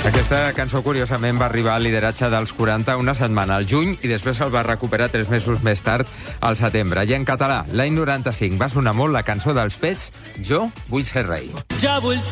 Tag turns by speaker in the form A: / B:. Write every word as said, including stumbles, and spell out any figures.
A: Aquesta cançó, curiosament, va arribar al lideratge dels quaranta una setmana al juny i després el va recuperar tres mesos més tard, al setembre. I en català, l'any noranta-cinc va sonar molt la cançó dels Pets, Jo vull ser rei.
B: Jo vull